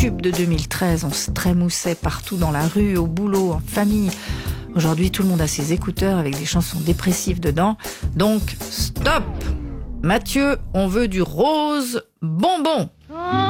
tube de 2013. On se trémoussait partout dans la rue, au boulot, en famille. Aujourd'hui, tout le monde a ses écouteurs avec des chansons dépressives dedans. Donc, stop! Mathieu, on veut du rose bonbon.